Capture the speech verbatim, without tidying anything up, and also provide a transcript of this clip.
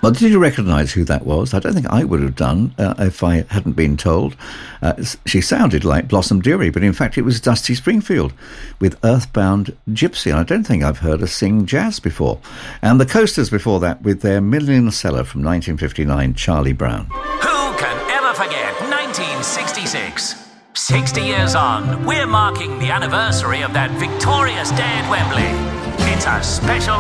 Well, did you recognise who that was? I don't think I would have done uh, if I hadn't been told. Uh, she sounded like Blossom Dearie, but in fact it was Dusty Springfield with Earthbound Gypsy. I don't think I've heard her sing jazz before. And the Coasters before that with their Million Seller from nineteen fifty-nine, Charlie Brown. Who can ever forget nineteen sixty-six? sixty years on, we're marking the anniversary of that victorious day at Wembley. It's a special